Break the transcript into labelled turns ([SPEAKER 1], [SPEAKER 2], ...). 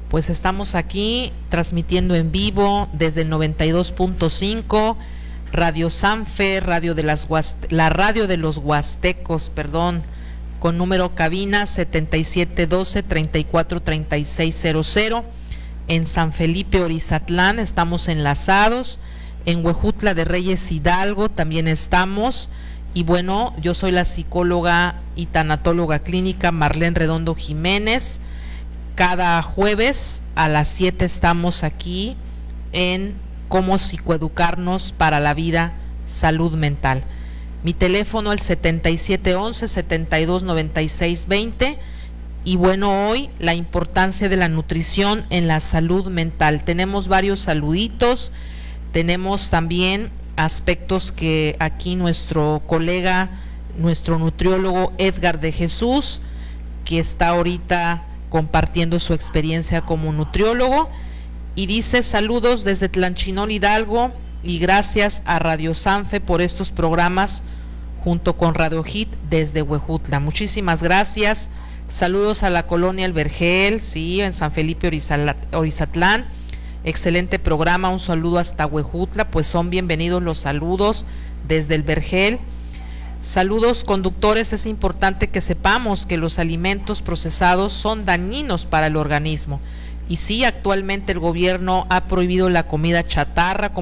[SPEAKER 1] Pues estamos aquí transmitiendo en vivo desde el 92.5, Radio Sanfe, la radio de los Huastecos, con número cabina 7712-343600. En San Felipe Orizatlán estamos enlazados, en Huejutla de Reyes Hidalgo también estamos. Y bueno, yo soy la psicóloga y tanatóloga clínica Marlene Redondo Jiménez. Cada jueves a las 7 estamos aquí en Cómo psicoeducarnos para la vida, salud mental. Mi teléfono el 7711-729620. Y bueno, hoy la importancia de la nutrición en la salud mental. Tenemos varios saluditos, tenemos también aspectos que aquí nuestro colega, nuestro nutriólogo Edgar de Jesús, que está ahorita compartiendo su experiencia como nutriólogo, y dice: saludos desde Tlanchinol, Hidalgo, y gracias a Radio Sanfe por estos programas junto con Radio Hit desde Huejutla. Muchísimas gracias. Saludos a la colonia El Vergel, sí, en San Felipe Orizatlán. Excelente programa, un saludo hasta Huejutla, pues son bienvenidos los saludos desde El Vergel. Saludos conductores, es importante que sepamos que los alimentos procesados son dañinos para el organismo. Y sí, actualmente el gobierno ha prohibido la comida chatarra,